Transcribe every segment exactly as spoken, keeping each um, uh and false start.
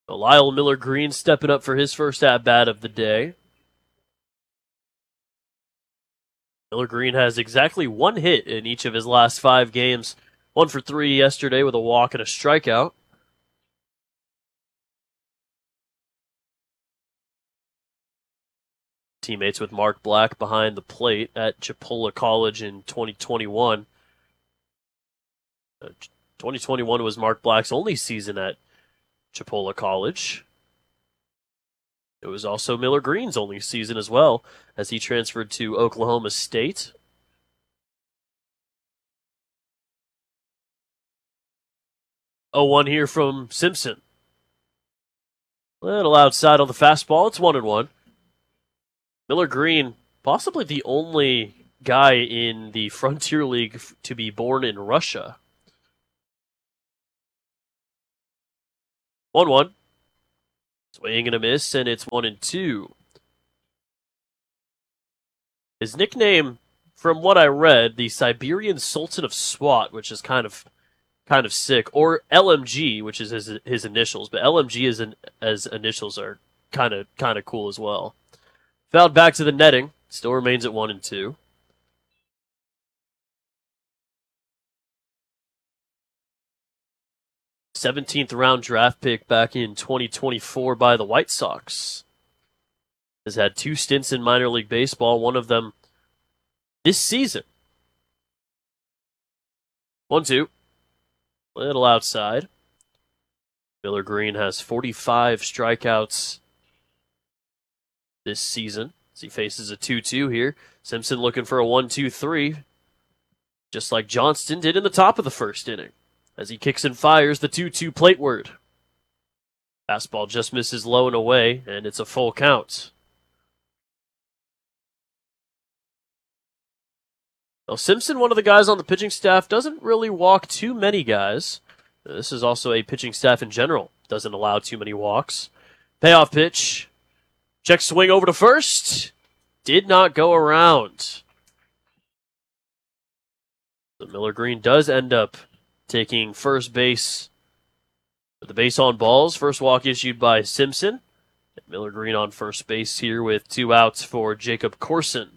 Lyle Miller Green stepping up for his first at-bat of the day. Miller Green has exactly one hit in each of his last five games. One for three yesterday with a walk and a strikeout. Teammates with Mark Black behind the plate at Chipola College in twenty twenty-one. Uh, twenty twenty-one was Mark Black's only season at Chipola College. It was also Miller Green's only season as well, as he transferred to Oklahoma State. oh one here from Simpson. Little outside on the fastball. It's one and one. Miller Green, possibly the only guy in the Frontier League to be born in Russia. one one. Swing and a miss, and it's one and two. His nickname, from what I read, the Siberian Sultan of Swat, which is kind of kind of sick, or L M G, which is his his initials, but L M G as an, as initials are kind of kind of cool as well. Fouled back to the netting, still remains at one and two. seventeenth round draft pick back in twenty twenty-four by the White Sox. Has had two stints in minor league baseball, one of them this season. one two. Little outside. Miller Green has forty-five strikeouts this season as he faces a two two here. Simpson looking for a one two three, just like Johnston did in the top of the first inning, as he kicks and fires the two two plateward. Fastball just misses low and away, and it's a full count. Well, Simpson, one of the guys on the pitching staff, doesn't really walk too many guys. This is also a pitching staff in general. Doesn't allow too many walks. Payoff pitch. Check swing over to first. Did not go around. The Miller Green does end up taking first base with the base on balls. First walk issued by Simpson. Miller Green on first base here with two outs for Jacob Corson.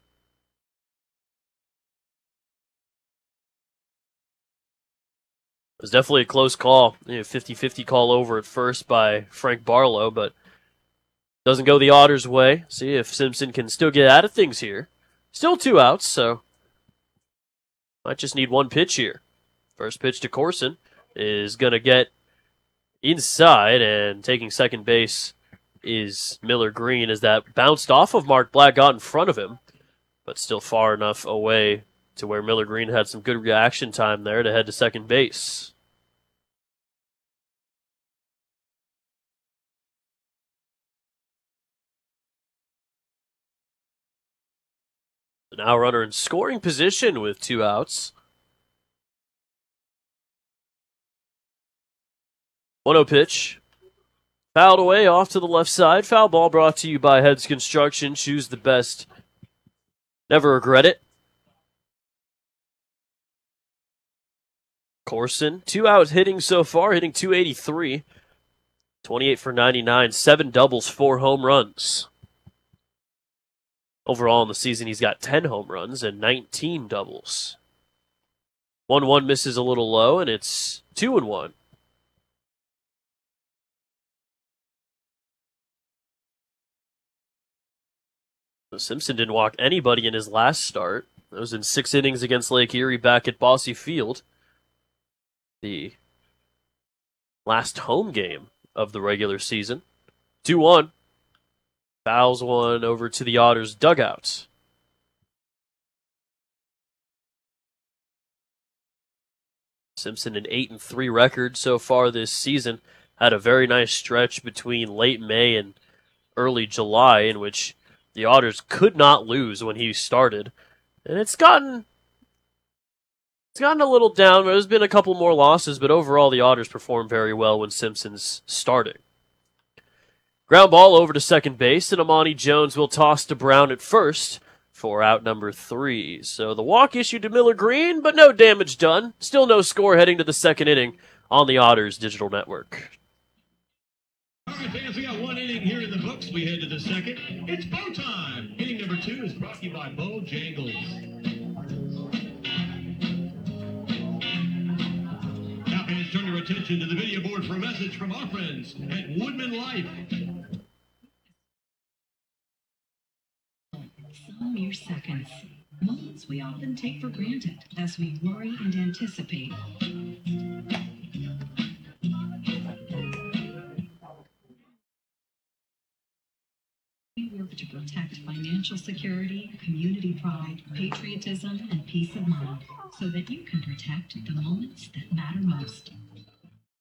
It was definitely a close call. fifty-fifty call over at first by Frank Barlow, but doesn't go the Otters' way. See if Simpson can still get out of things here. Still two outs, so might just need one pitch here. First pitch to Corson is going to get inside, and taking second base is Miller Green, as that bounced off of Mark Black, got in front of him, but still far enough away to where Miller Green had some good reaction time there to head to second base. Now runner in scoring position with two outs. one oh pitch. Fouled away off to the left side. Foul ball brought to you by Heads Construction. Choose the best. Never regret it. Corson, two out hitting so far, hitting two eighty-three. twenty-eight for ninety-nine, seven doubles, four home runs. Overall in the season, he's got ten home runs and nineteen doubles. one one misses a little low, and it's two and one. Simpson didn't walk anybody in his last start. That was in six innings against Lake Erie back at Bosse Field. The last home game of the regular season. two one. Fouls one over to the Otters' dugout. Simpson, an eight and three record so far this season, had a very nice stretch between late May and early July in which the Otters could not lose when he started. And it's gotten it's gotten a little down. There's been a couple more losses, but overall the Otters perform very well when Simpson's starting. Ground ball over to second base, and Amani Jones will toss to Brown at first for out number three. So the walk issued to Miller Green, but no damage done. Still no score heading to the second inning on the Otters Digital Network. right, fans, we got one inning here in the books. We head to the second. It's Bo time. Inning number two is brought to you by Bojangles. Now, fans, turn your attention to the video board for a message from our friends at Woodman Life. Some mere seconds, moments we often take for granted as we worry and anticipate. We work to protect financial security, community pride, patriotism, and peace of mind so that you can protect the moments that matter most.